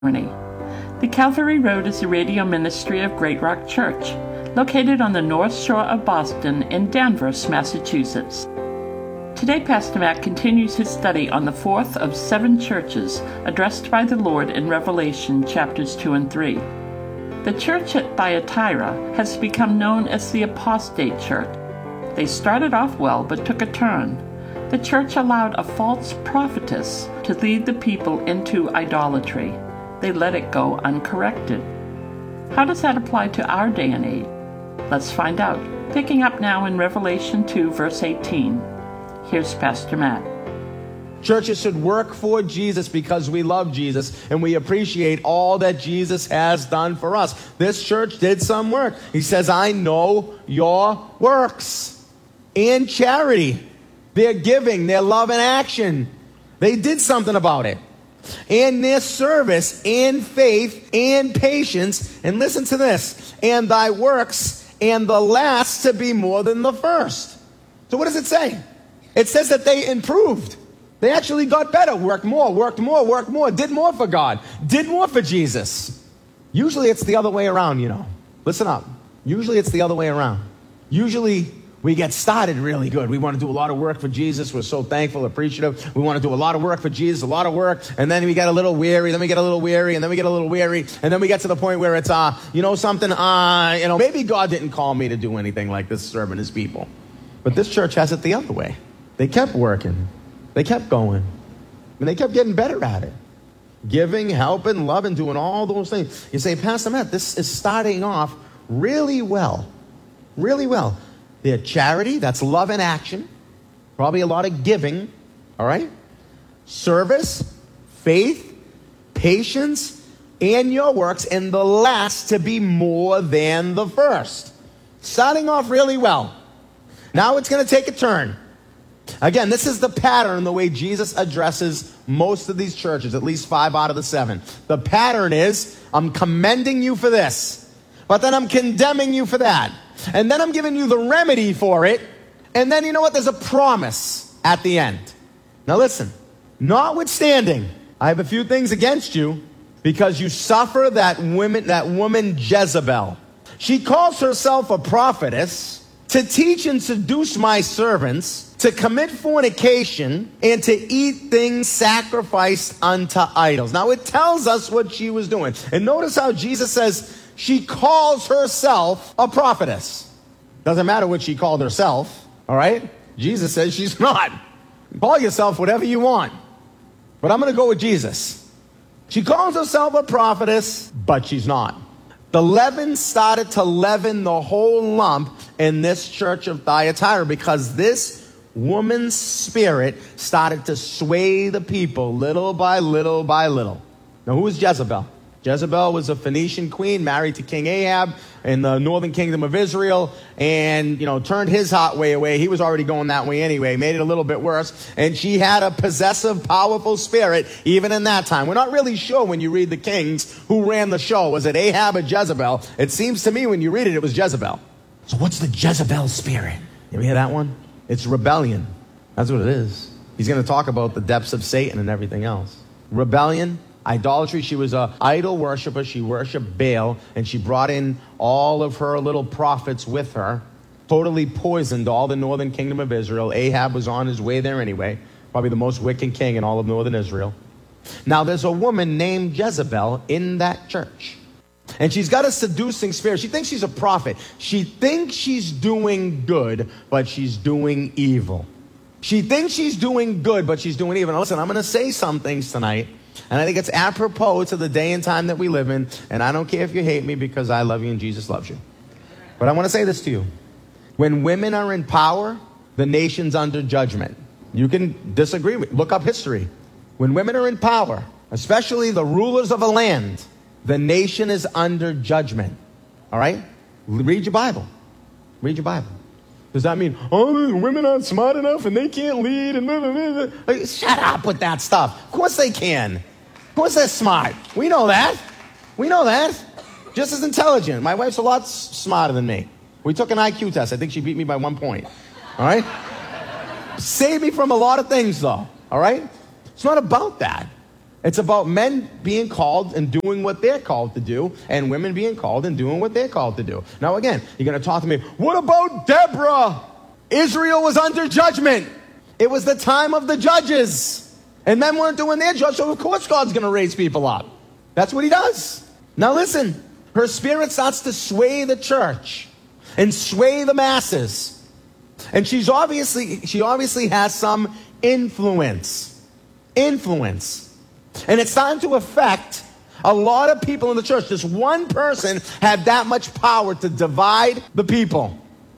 The Calvary Road is the radio ministry of Great Rock Church, located on the North Shore of Boston in Danvers, Massachusetts. Today, Pastor Matt continues his study on the fourth of 7 churches addressed by the Lord in Revelation chapters 2 and 3. The church at Thyatira has become known as the apostate church. They started off well but took a turn. The church allowed a false prophetess to lead the people into idolatry. They let it go uncorrected. How does that apply to our day and age? Let's find out. Picking up now in Revelation 2, verse 18. Here's Pastor Matt. Churches should work for Jesus because we love Jesus and we appreciate all that Jesus has done for us. This church did some work. He says, I know your works and charity. Their giving, their love and action. They did something about it. And their service and faith and patience. And listen to this. And thy works and the last to be more than the first. So what does it say? It says that they improved. They actually got better, worked more, did more for God, did more for Jesus. Usually it's the other way around, you know. Listen up. Usually it's the other way around. Usually we get started really good. We want to do a lot of work for Jesus. We're so thankful, appreciative. We want to do a lot of work for Jesus, a lot of work. And then we get a little weary, then we get a little weary, and then we get a little weary. And then we get to the point where it's, maybe God didn't call me to do anything like this, serving his people. But this church has it the other way. They kept working. They kept going. And they kept getting better at it. Giving, helping, loving, doing all those things. You say, Pastor Matt, this is starting off really well. Really well. Their charity, that's love in action. Probably a lot of giving, all right? Service, faith, patience, and your works, and the last to be more than the first. Starting off really well. Now it's going to take a turn. Again, this is the pattern, the way Jesus addresses most of these churches, at least 5 out of the 7. The pattern is, I'm commending you for this, but then I'm condemning you for that. And then I'm giving you the remedy for it. And then you know what? There's a promise at the end. Now listen, notwithstanding, I have a few things against you because you suffer that woman Jezebel. She calls herself a prophetess to teach and seduce my servants to commit fornication and to eat things sacrificed unto idols. Now it tells us what she was doing. And notice how Jesus says, she calls herself a prophetess. Doesn't matter what she called herself, all right? Jesus says she's not. Call yourself whatever you want. But I'm going to go with Jesus. She calls herself a prophetess, but she's not. The leaven started to leaven the whole lump in this church of Thyatira because this woman's spirit started to sway the people little by little by little. Now, who is Jezebel? Jezebel was a Phoenician queen married to King Ahab in the northern kingdom of Israel and, turned his hot way away. He was already going that way anyway, made it a little bit worse. And she had a possessive, powerful spirit even in that time. We're not really sure when you read the Kings who ran the show. Was it Ahab or Jezebel? It seems to me when you read it, it was Jezebel. So what's the Jezebel spirit? You ever hear that one? It's rebellion. That's what it is. He's going to talk about the depths of Satan and everything else. Rebellion. Idolatry. She was an idol worshiper. She worshipped Baal, and she brought in all of her little prophets with her, totally poisoned all the northern kingdom of Israel. Ahab was on his way there anyway, probably the most wicked king in all of northern Israel. Now there's a woman named Jezebel in that church, and she's got a seducing spirit. She thinks she's a prophet. She thinks she's doing good, but she's doing evil. She thinks she's doing good, but she's doing evil. Now listen, I'm going to say some things tonight, and I think it's apropos to the day and time that we live in. And I don't care if you hate me because I love you and Jesus loves you. But I want to say this to you. When women are in power, the nation's under judgment. You can disagree with me. Look up history. When women are in power, especially the rulers of a land, the nation is under judgment. All right? Read your Bible. Read your Bible. Does that mean, women aren't smart enough and they can't lead? And shut up with that stuff. Of course they can. Of course they're smart. We know that. We know that. Just as intelligent. My wife's a lot smarter than me. We took an IQ test. I think she beat me by 1 point. All right? Saved me from a lot of things, though. All right? It's not about that. It's about men being called and doing what they're called to do, and women being called and doing what they're called to do. Now again, you're going to talk to me, what about Deborah? Israel was under judgment. It was the time of the judges. And men weren't doing their job, so of course God's going to raise people up. That's what he does. Now listen, her spirit starts to sway the church and sway the masses. And she obviously has some influence. And it's starting to affect a lot of people in the church. This one person had that much power to divide the people.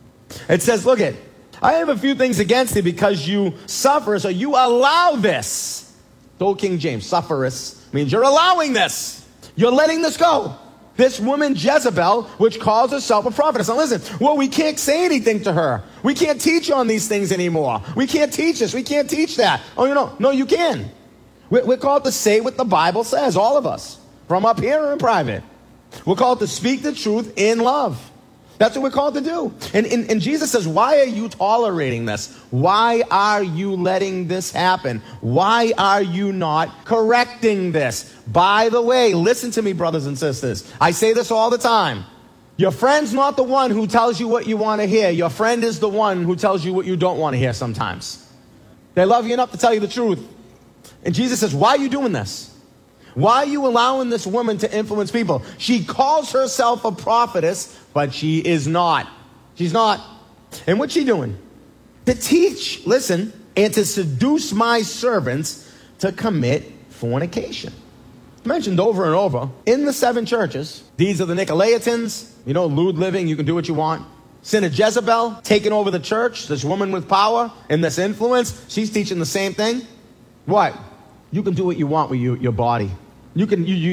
It says, look it, I have a few things against thee because you suffer, so you allow this. Old King James, sufferous means you're allowing this. You're letting this go. This woman Jezebel, which calls herself a prophetess. Now listen, well, we can't say anything to her. We can't teach on these things anymore. We can't teach this. We can't teach that. Oh, no, you can. We're called to say what the Bible says, all of us, from up here or in private. We're called to speak the truth in love. That's what we're called to do. And Jesus says, why are you tolerating this? Why are you letting this happen? Why are you not correcting this? By the way, listen to me, brothers and sisters. I say this all the time. Your friend's not the one who tells you what you want to hear. Your friend is the one who tells you what you don't want to hear sometimes. They love you enough to tell you the truth. And Jesus says, why are you doing this? Why are you allowing this woman to influence people? She calls herself a prophetess, but she is not. She's not. And what's she doing? To teach, listen, and to seduce my servants to commit fornication. Mentioned over and over in the 7 churches. These are the Nicolaitans, lewd living, you can do what you want. Sin of Jezebel, taking over the church, this woman with power and this influence, she's teaching the same thing. What? You can do what you want with your body. You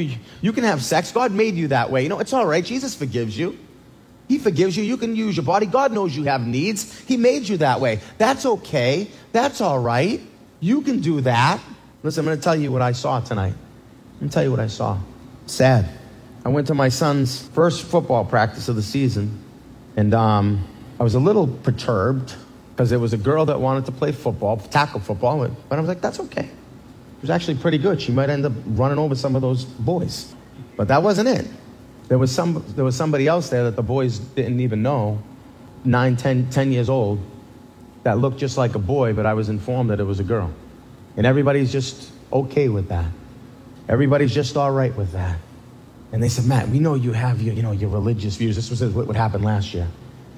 can have sex. God made you that way. It's all right. Jesus forgives you. He forgives you. You can use your body. God knows you have needs. He made you that way. That's okay. That's all right. You can do that. Listen, I'm going to tell you what I saw tonight. Let me tell you what I saw. Sad. I went to my son's first football practice of the season, and I was a little perturbed because there was a girl that wanted to play football, tackle football, but I was like, that's okay. She was actually pretty good. She might end up running over some of those boys. But that wasn't it. There was somebody else there that the boys didn't even know, 9, 10 years old, that looked just like a boy, but I was informed that it was a girl. And everybody's just okay with that. Everybody's just all right with that. And they said, Matt, we know you have your religious views. This was what happened last year.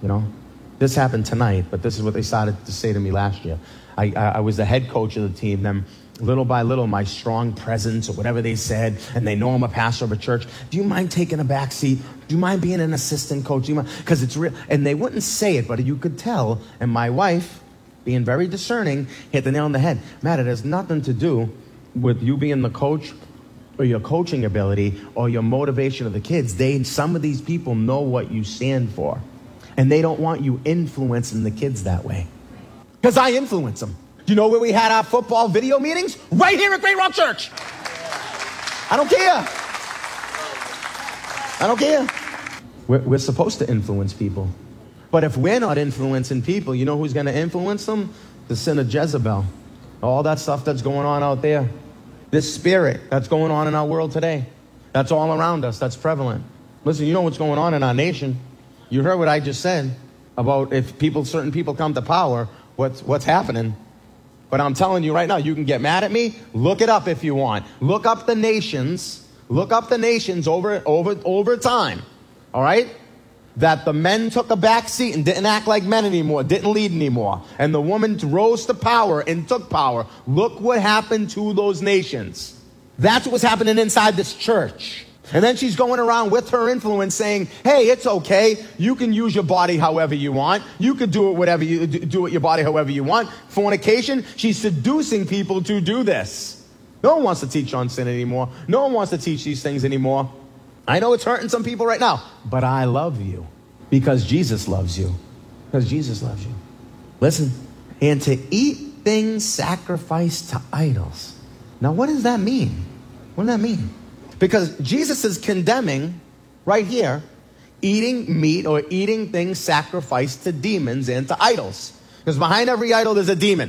This happened tonight, but this is what they started to say to me last year. I was the head coach of the team. Then little by little, my strong presence or whatever they said, and they know I'm a pastor of a church. Do you mind taking a back seat? Do you mind being an assistant coach? Because it's real. And they wouldn't say it, but you could tell. And my wife, being very discerning, hit the nail on the head. Matt, it has nothing to do with you being the coach or your coaching ability or your motivation of the kids. Some of these people know what you stand for. And they don't want you influencing the kids that way. Because I influence them. Do you know where we had our football video meetings? Right here at Great Rock Church. I don't care. We're supposed to influence people. But if we're not influencing people, you know who's going to influence them? The sin of Jezebel. All that stuff that's going on out there. This spirit that's going on in our world today. That's all around us. That's prevalent. Listen, you know what's going on in our nation. You heard what I just said about if certain people come to power, what's happening. But I'm telling you right now, you can get mad at me. Look it up if you want. Look up the nations. Look up the nations over time. All right? That the men took a back seat and didn't act like men anymore, didn't lead anymore. And the woman rose to power and took power. Look what happened to those nations. That's what's happening inside this church. And then she's going around with her influence saying, hey, it's okay. You can use your body however you want. You can do it your body however you want. Fornication, she's seducing people to do this. No one wants to teach on sin anymore. No one wants to teach these things anymore. I know it's hurting some people right now, but I love you because Jesus loves you. Because Jesus loves you. Listen, and to eat things sacrificed to idols. Now, what does that mean? What does that mean? Because Jesus is condemning, right here, eating meat or eating things sacrificed to demons and to idols. Because behind every idol there's a demon. All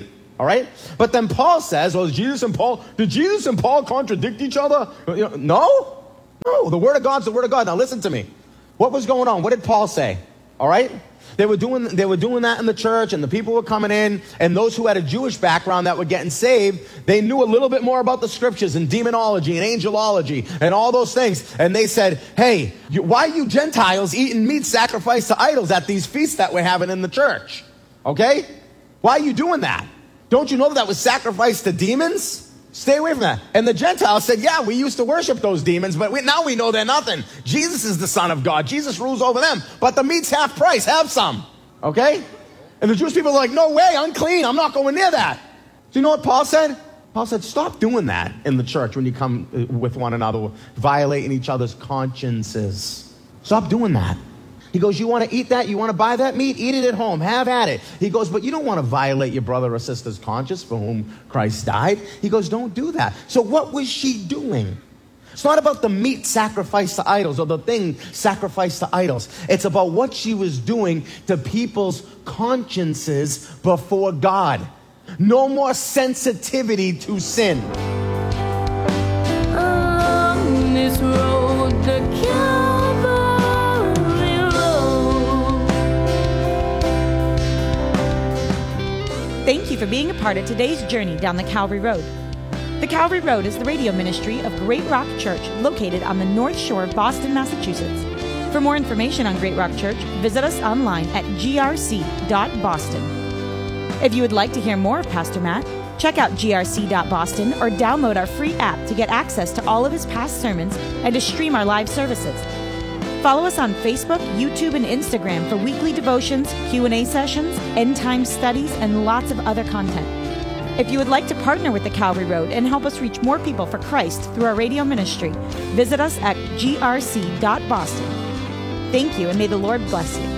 all right? But then Paul says, well, did Jesus and Paul contradict each other? No. The Word of God's the Word of God. Now listen to me. What was going on? What did Paul say? All right? They were doing that in the church, and the people were coming in, and those who had a Jewish background that were getting saved, they knew a little bit more about the scriptures and demonology and angelology and all those things. And they said, hey, why are you Gentiles eating meat sacrificed to idols at these feasts that we're having in the church? Okay? Why are you doing that? Don't you know that was sacrificed to demons? Stay away from that. And the Gentiles said, yeah, we used to worship those demons, but now we know they're nothing. Jesus is the Son of God. Jesus rules over them. But the meat's half price. Have some. Okay? And the Jewish people are like, no way, unclean. I'm not going near that. Do you know what Paul said? Paul said, stop doing that in the church when you come with one another, violating each other's consciences. Stop doing that. He goes, you want to eat that? You want to buy that meat? Eat it at home. Have at it. He goes, but you don't want to violate your brother or sister's conscience for whom Christ died. He goes, don't do that. So what was she doing? It's not about the meat sacrificed to idols or the thing sacrificed to idols. It's about what she was doing to people's consciences before God. No more sensitivity to sin. On this road, the Thank you for being a part of today's journey down the Calvary Road. The Calvary Road is the radio ministry of Great Rock Church located on the North Shore of Boston, Massachusetts. For more information on Great Rock Church, visit us online at grc.boston. If you would like to hear more of Pastor Matt, check out grc.boston or download our free app to get access to all of his past sermons and to stream our live services. Follow us on Facebook, YouTube, and Instagram for weekly devotions, Q&A sessions, end-time studies, and lots of other content. If you would like to partner with the Calvary Road and help us reach more people for Christ through our radio ministry, visit us at grc.boston. Thank you, and may the Lord bless you.